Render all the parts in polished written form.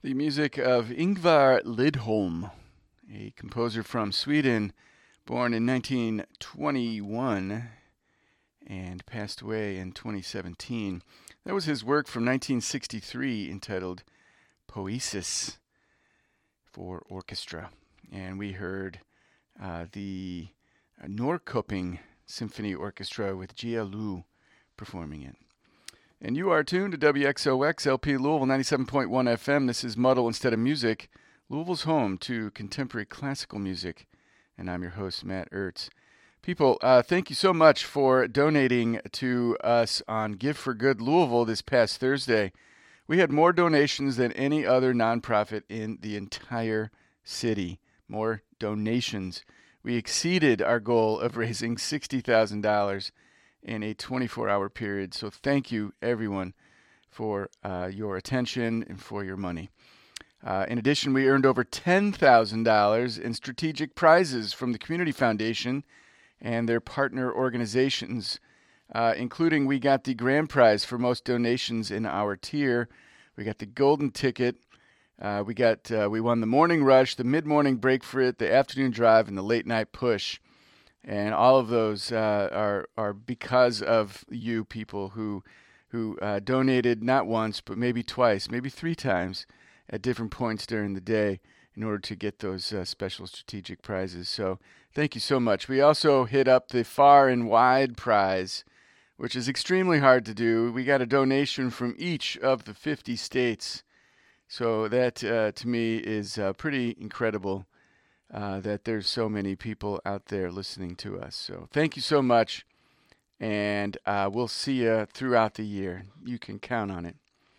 The music of Ingvar Lidholm, a composer from Sweden, born in 1921 and passed away in 2017. That was his work from 1963 entitled Poesis for Orchestra. And we heard the Norrköping Symphony Orchestra with Jia Lu performing it. And you are tuned to WXOX LP Louisville 97.1 FM. This is Muddle Instead of Music, Louisville's home to contemporary classical music. And I'm your host, Matt Ertz. People, thank you so much for donating to us on Give for Good Louisville this past Thursday. We had more donations than any other nonprofit in the entire city. More donations. We exceeded our goal of raising $60,000 in a 24-hour period. So thank you, everyone, for your attention and for your money. In addition, we earned over $10,000 in strategic prizes from the Community Foundation and their partner organizations, including we got the grand prize for most donations in our tier. We got the golden ticket. We won the morning rush, the mid-morning break for it, the afternoon drive, and the late-night push. And all of those are because of you people who donated not once, but maybe twice, maybe three times at different points during the day in order to get those special strategic prizes. So thank you so much. We also hit up the Far and Wide prize, which is extremely hard to do. We got a donation from each of the 50 states. So that, to me, is pretty incredible. That there's so many people out there listening to us. So thank you so much, and we'll see you throughout the year. You can count on it.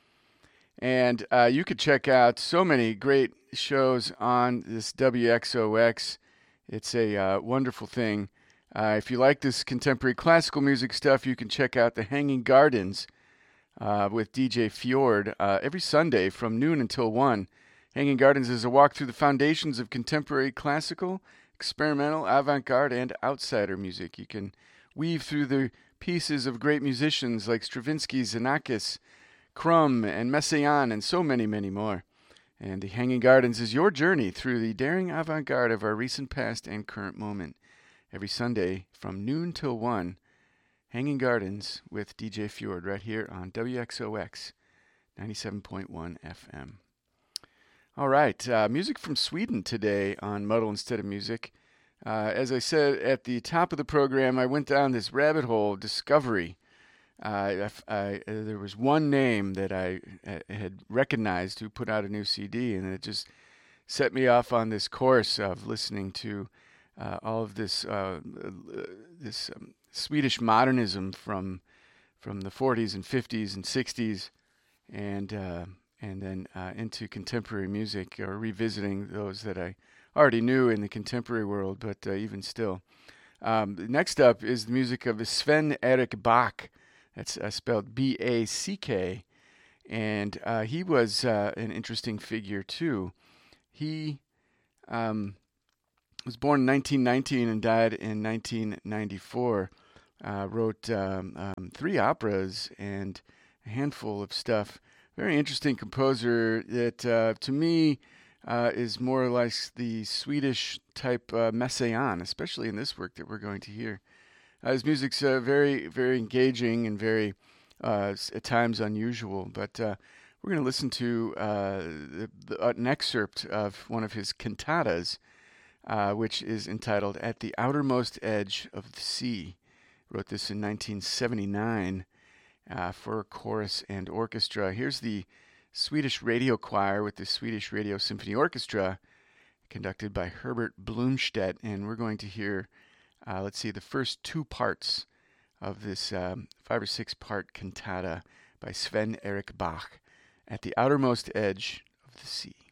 And you could check out so many great shows on this WXOX. It's a wonderful thing. If you like this contemporary classical music stuff, you can check out the Hanging Gardens with DJ Fjord every Sunday from noon until 1. Hanging Gardens is a walk through the foundations of contemporary classical, experimental, avant-garde, and outsider music. You can weave through the pieces of great musicians like Stravinsky, Xenakis, Crumb, and Messiaen, and so many, many more. And the Hanging Gardens is your journey through the daring avant-garde of our recent past and current moment. Every Sunday from noon till 1, Hanging Gardens with DJ Fjord right here on WXOX 97.1 FM. All right, music from Sweden today on Muddle Instead of Music. As I said at the top of the program, I went down this rabbit hole, discovery. There was one name that I had recognized who put out a new CD, and it just set me off on this course of listening to all of this Swedish modernism from the 40s and 50s and 60s, and then into contemporary music, or revisiting those that I already knew in the contemporary world, but even still. Next up is the music of Sven Erik Back. That's spelled B-A-C-K, and he was an interesting figure too. He was born in 1919 and died in 1994. Wrote 3 operas and a handful of stuff. Very interesting composer that, to me, is more like the Swedish type Messiaen, especially in this work that we're going to hear. His music's very, very engaging and very, at times, unusual. But we're going to listen to an excerpt of one of his cantatas, which is entitled At the Outermost Edge of the Sea. Wrote this in 1979. For chorus and orchestra. Here's the Swedish Radio Choir with the Swedish Radio Symphony Orchestra, conducted by Herbert Blomstedt, and we're going to hear, the first 2 parts of this 5 or 6 part cantata by Sven Erik Bach, At the Outermost Edge of the Sea.